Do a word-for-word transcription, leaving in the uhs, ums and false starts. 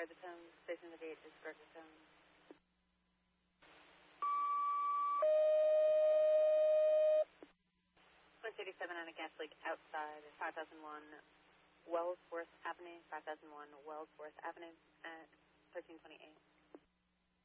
disregard the tone. Station to gate, disregard the tone. one thirty-seven on a gas leak outside five thousand one Wellsworth Avenue, five thousand one Wellsworth Avenue at thirteen twenty-eight.